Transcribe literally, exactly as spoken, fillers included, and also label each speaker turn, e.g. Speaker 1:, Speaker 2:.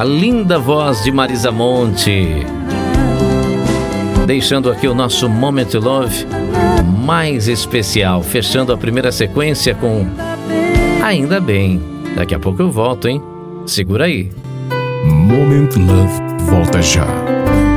Speaker 1: a linda voz de Marisa Monte. Deixando aqui o nosso Moment to Love mais especial, fechando a primeira sequência com Ainda Bem. Daqui a pouco eu volto, hein? Segura aí.
Speaker 2: Moment Love volta já.